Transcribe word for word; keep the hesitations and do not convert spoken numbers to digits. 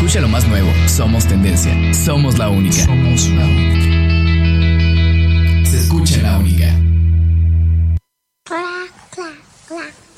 Escucha lo más nuevo. Somos tendencia. Somos la única. Somos la única. Se escucha La Única. Clac, clac, clac.